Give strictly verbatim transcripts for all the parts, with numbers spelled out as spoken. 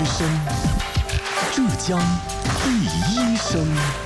之声，浙江第一声。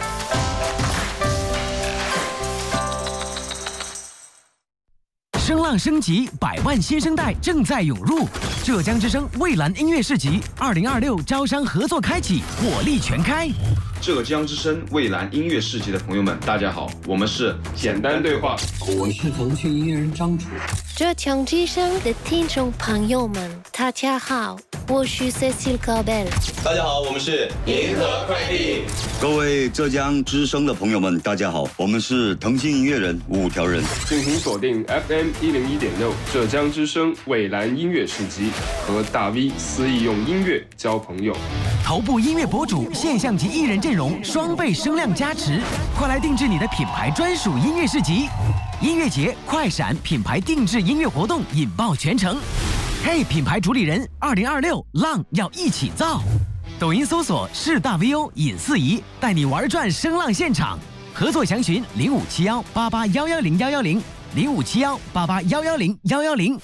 声浪升级，百万新生代正在涌入。浙江之声蔚蓝音乐市集二零二六招商合作开启，火力全开。 浙江之声蔚蓝音乐市集的朋友们，大家好，我们是简单对话， 我是腾讯音乐人张楚。 浙江之声的听众朋友们，大家好，我是 Cecile Cabel。 大家好，我们是银河快递。 各位浙江之声的朋友们，大家好，我们是腾讯音乐人五条人。 敬请锁定 F M 一零一点六浙江之声蔚蓝音乐市集，和大 V 肆意用音乐交朋友。 头部音乐博主、现象级艺人阵容双倍声量加持，快来定制你的品牌专属音乐市集。音乐节快闪品牌定制音乐活动引爆全城。嘿，品牌主理人，二零二六浪要一起造。抖音搜索是大 V O 尹四仪，带你玩转声浪现场。合作详询零五七幺八八幺幺零幺幺零零五七幺八八幺幺零幺幺零。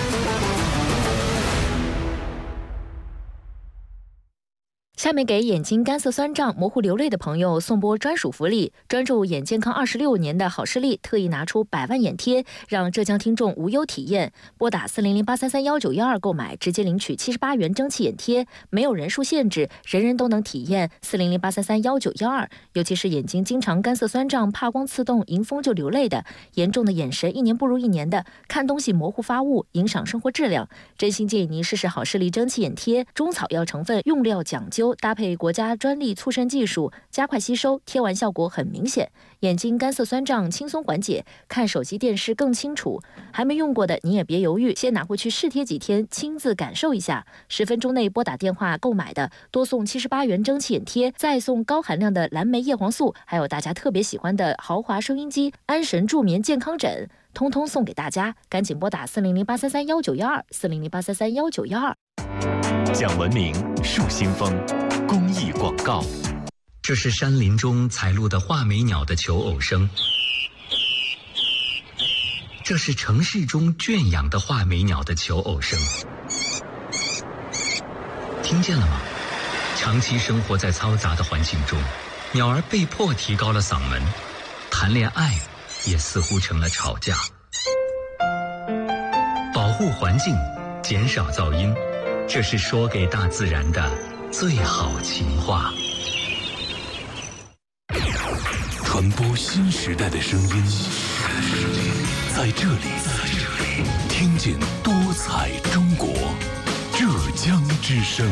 下面给眼睛干涩酸胀、模糊流泪的朋友送播专属福利，专注眼健康二十六年的好视力特意拿出百万眼贴，让浙江听众无忧体验。拨打四零零八三三幺九幺二购买，直接领取七十八元蒸汽眼贴，没有人数限制，人人都能体验。四零零八三三幺九幺二，尤其是眼睛经常干涩酸胀、怕光刺痛、迎风就流泪的，严重的眼神一年不如一年的，看东西模糊发雾，影响生活质量，真心建议您试试好视力蒸汽眼贴。中草药成分，用料讲究，搭配国家专利促渗技术，加快吸收，贴完效果很明显。眼睛干涩酸胀轻松缓解，看手机电视更清楚。还没用过的你也别犹豫，先拿回去试贴几天，亲自感受一下。十分钟内拨打电话购买的，多送七十八元蒸汽眼贴，再送高含量的蓝莓叶黄素，还有大家特别喜欢的豪华收音机、安神助眠健康枕，通通送给大家。赶紧拨打四零零八三三幺九幺二四零零八三三幺九幺二。 讲文明树新风公益广告。 这是山林中采录的画眉鸟的求偶声，这是城市中圈养的画眉鸟的求偶声。听见了吗？长期生活在嘈杂的环境中，鸟儿被迫提高了嗓门，谈恋爱也似乎成了吵架。保护环境，减少噪音，这是说给大自然的最好情话。 传播新时代的声音，在这里，听见多彩中国，浙江之声。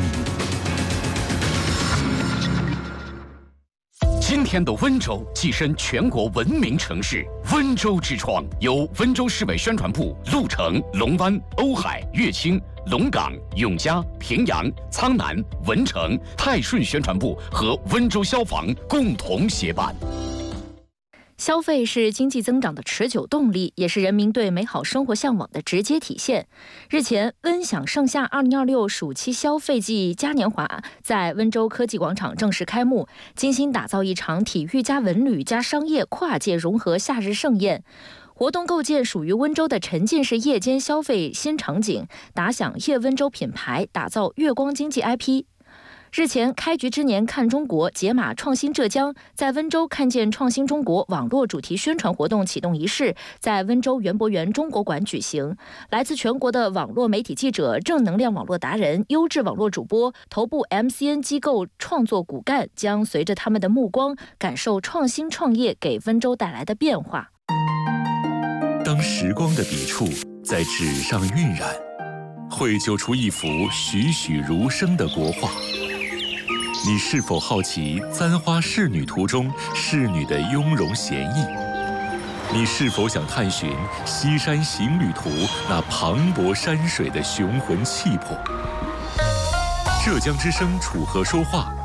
今天的温州跻身全国文明城市，温州之窗由温州市委宣传部、鹿城、龙湾、瓯海、乐清、龙岗、永嘉、平阳、苍南、文成、泰顺宣传部和温州消防共同协办。 消费是经济增长的持久动力，也是人民对美好生活向往的直接体现。日前，温享盛夏二零二六暑期消费季嘉年华在温州科技广场正式开幕，精心打造一场体育加文旅加商业跨界融合夏日盛宴。活动构建属于温州的沉浸式夜间消费新场景，打响夜温州品牌，打造月光经济 I P。日前，开局之年看中国，解码创新浙江在温州看见创新中国网络主题宣传活动启动仪式在温州园博园中国馆举行。来自全国的网络媒体记者、正能量网络达人、优质网络主播、头部 M C N 机构创作骨干将随着他们的目光，感受创新创业给温州带来的变化。 当时光的笔触在纸上晕染，绘就出一幅栩栩如生的国画。你是否好奇《簪花仕女图》中仕女的雍容娴逸？你是否想探寻《西山行旅图》那磅礴山水的雄浑气魄？浙江之声楚河说话